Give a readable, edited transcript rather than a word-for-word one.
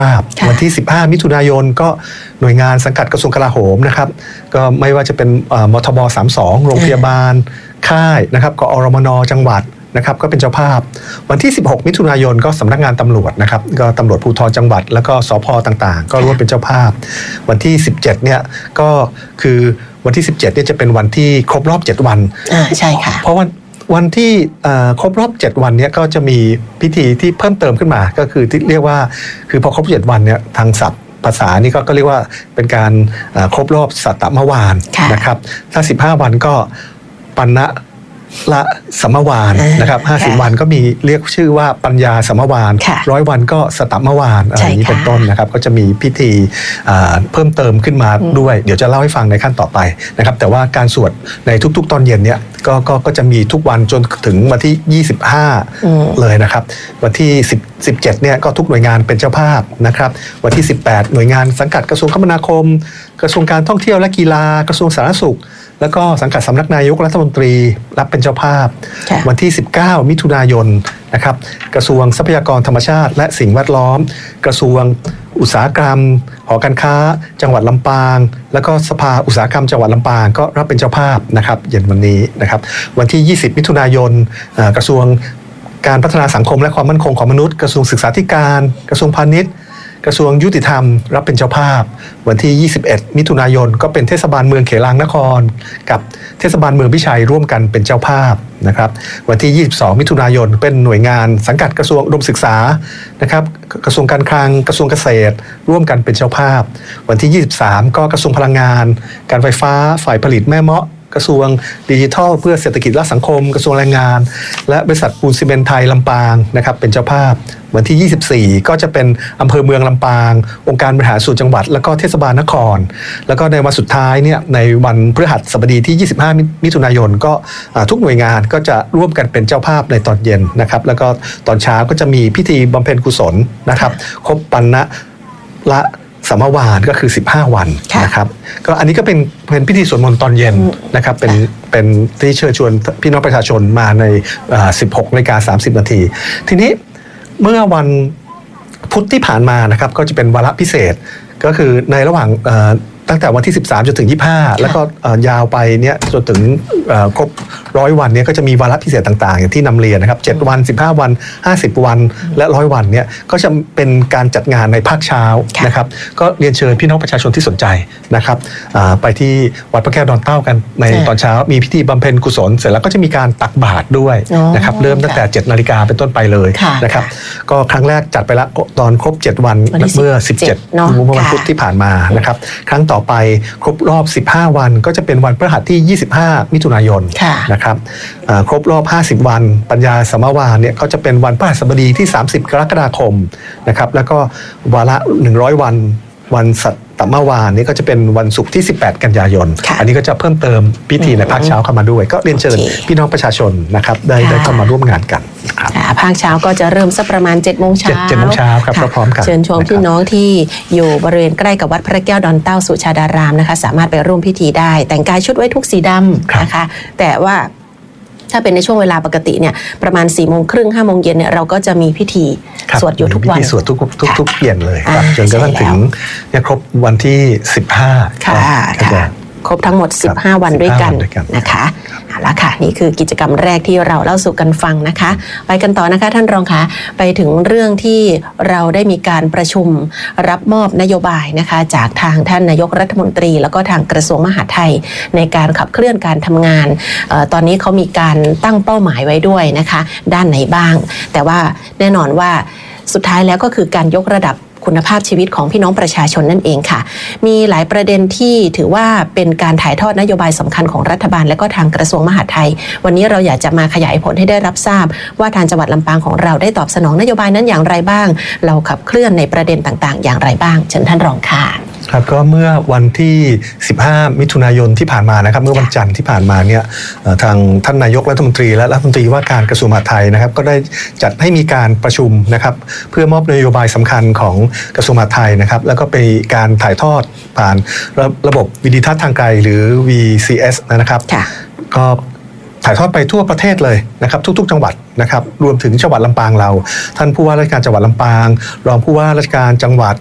วันที่15มิถุนายนก็หน่วยงานสังกัดกระทรวงกลาโหมนะครับก็ไม่ว่าจะเป็นมทบ32โรงพยาบาลค่ายนะครับกอรมนจังหวัดนะครับก็เป็นเจ้าภาพวันที่16มิถุนายนก็สำนักงานตำรวจนะครับก็ตำรวจภูธรจังหวัดแล้วก็สภ.ต่างๆก็ร่วมเป็นเจ้าภาพวันที่17เนี่ยก็คือวันที่17เนี่ยจะเป็นวันที่ครบรอบ7วันใช่ค่ะเพราะวันที่ครบรอบ7วันเนี่ยก็จะมีพิธีที่เพิ่มเติมขึ้นมาก็คือที่เรียกว่าคือพอครบ7วันเนี่ยทางศัพท์ภาษานี่ก็เรียกว่าเป็นการครบรอบสัตตมวานนะครับถ้า15วันก็ปัณณละสัมมวานนะครับ50วันก็มีเรียกชื่อว่าปัญญาสัมมวาน100วันก็สตมวานอะไรอย่างนี้เป็นต้นนะครับก็จะมีพิธีเพิ่มเติมขึ้นมาด้วยเดี๋ยวจะเล่าให้ฟังในขั้นต่อไปนะครับแต่ว่าการสวดในทุกๆตอนเย็นเนี่ยก็จะมีทุกวันจนถึงวันที่25เลยนะครับวันที่17เนี่ยก็ทุกหน่วยงานเป็นเจ้าภาพนะครับวันที่18หน่วยงานสังกัดกระทรวงคมนาคมกระทรวงการท่องเที่ยวและกีฬากระทรวงสาธารณสุขแล้วก็สังกัดสำนักนายกรัฐมนตรีรับเป็นเจ้าภาพวันที่19มิถุนายนนะครับกระทรวงทรัพยากรธรรมชาติและสิ่งแวดล้อมกระทรวงอุตสาหกรรมหอการค้าจังหวัดลำปางแล้วก็สภาอุตสาหกรรมจังหวัดลำปางก็รับเป็นเจ้าภาพนะครับเย็นวันนี้นะครับวันที่20มิถุนายนกระทรวงการพัฒนาสังคมและความมั่นคงของมนุษย์กระทรวงศึกษาธิการกระทรวงพาณิชย์กระทรวงยุติธรรมรับเป็นเจ้าภาพวันที่21มิถุนายนก็เป็นเทศบาลเมืองเขลางนครกับเทศบาลเมืองพิชัยร่วมกันเป็นเจ้าภาพนะครับวันที่22มิถุนายนเป็นหน่วยงานสังกัดกระทรวงอุดมศึกษานะครับกระทรวงการคลังกระทรวงเกษตรร่วมกันเป็นเจ้าภาพวันที่23ก็กระทรวงพลังงานการไฟฟ้าฝ่ายผลิตแม่เมาะกระทรวงดิจิทัลเพื่อเศรษฐกิจและสังคมกระทรวงแรงงานและบริษัทปูนซีเมนต์ไทยลำปางนะครับเป็นเจ้าภาพวันที่24ก็จะเป็นอำเภอเมืองลำปางองค์การบริหารส่วนจังหวัดแล้วก็เทศบาลนครแล้วก็ในวันสุดท้ายเนี่ยในวันพฤหัสบดีที่25มิถุนายนก็ทุกหน่วยงานก็จะร่วมกันเป็นเจ้าภาพในตอนเย็นนะครับแล้วก็ตอนเช้าก็จะมีพิธีบำเพ็ญกุศลนะครับครบปัณณละสัมมวานก็คือ15วันนะครับก็อันนี้ก็เป็นพิธีสวดมนต์ตอนเย็นนะครับเป็นที่เชิญชวนพี่น้องประชาชนมาใน16:30 น.ทีนี้เมื่อวันพุธที่ผ่านมานะครับก็จะเป็นวาระพิเศษก็คือในระหว่างตั้งแต่วันที่13จนถึง25แล้วก็ยาวไปเนี่ยจนถึงครบ100วันเนี่ยก็จะมีวาระพิเศษต่างๆอย่างที่นำเรียนนะครับ7วัน15วัน50วันและ100วันเนี่ยก็จะเป็นการจัดงานในภาคเช้านะครับก็เรียนเชิญพี่น้องประชาชนที่สนใจนะครับไปที่วัดพระแก้วดอนเต้ากันในตอนเช้ามีพิธีบำเพ็ญกุศลเสร็จแล้วก็จะมีการตักบาตรด้วยนะครับเริ่มตั้งแต่7 นาฬิกาเป็นต้นไปเลยนะครับก็ครั้งแรกจัดไปแล้วตอนครบ7วันเมื่อ17วันพุธที่ผ่านมานะครับครั้งต่อไปครบรอบ15วันก็จะเป็นวันพฤหัสที่25มิถุนายนนะครับครบรอบ50วันปัญญาสัมมวานเนี่ยก็จะเป็นวันพฤหัสบดีที่30กรกฎาคมนะครับแล้วก็วาระ100วันสัตตมวานนี่ก็จะเป็นวันศุกร์ที่18กันยายนอันนี้ก็จะเพิ่มเติมพิธีในภาคเช้าเข้ามาด้วยก็เรียนเชิญพี่น้องประชาชนนะครับได้เข้ามาร่วมงานกันครับภาคเช้าก็จะเริ่มสักประมาณ7 โมงเช้า 7 โมงเช้าครับพร้อมกันเชิญชวนพี่น้องที่อยู่บริเวณใกล้กับวัดพระแก้วดอนเต้าสุชาดารามนะคะสามารถไปร่วมพิธีได้แต่งกายชุดไว้ทุกสีดำนะคะแต่ว่าถ้าเป็นในช่วงเวลาปกติเนี่ยประมาณ4 โมงครึ่ง5 โมงเย็นเนี่ยเราก็จะมีพิธีสวดอยู่ทุกวันสวดทุกเย็นเลยครับจนกระทั่งถึงเนี่ยครบวันที่15 ค่ะครบทั้งหมด15วันด้วยกันนะคะเอาละค่ะนี่คือกิจกรรมแรกที่เราเล่าสู่กันฟังนะคะไปกันต่อนะคะท่านรองคะไปถึงเรื่องที่เราได้มีการประชุมรับมอบนโยบายนะคะจากทางท่านนายกรัฐมนตรีแล้วก็ทางกระทรวงมหาดไทยในการขับเคลื่อนการทำงานตอนนี้เขามีการตั้งเป้าหมายไว้ด้วยนะคะด้านไหนบ้างแต่ว่าแน่นอนว่าสุดท้ายแล้วก็คือการยกระดับคุณภาพชีวิตของพี่น้องประชาชนนั่นเองค่ะมีหลายประเด็นที่ถือว่าเป็นการถ่ายทอดนโยบายสำคัญของรัฐบาลและก็ทางกระทรวงมหาดไทยวันนี้เราอยากจะมาขยายผลให้ได้รับทราบว่าทางจังหวัดลำปางของเราได้ตอบสนองนโยบายนั้นอย่างไรบ้างเราขับเคลื่อนในประเด็นต่างๆอย่างไรบ้างเชิญท่านรองค่ะครับก็เมื่อวันที่15มิถุนายนที่ผ่านมานะครับเมื่อวันจันทร์ที่ผ่านมาเนี่ยทางท่านนายกรัฐมนตรีและรัฐมนตรีว่าการกระทรวงมหาดไทยนะครับก็ได้จัดให้มีการประชุมนะครับเพื่อมอบนโยบายสำคัญของกระทรวงมหาดไทยนะครับแล้วก็เป็นการถ่ายทอดผ่านระบบวิดิทัศน์ทางไกลหรือ VCS นะครับก็ถ่ายทอดไปทั่วประเทศเลยนะครับทุกๆจังหวัดนะครับรวมถึงจังหวัดลำปางเราท่านผู้ว่าราชการจังหวัดลำปางรองผู้ว่าราชการจังหวัด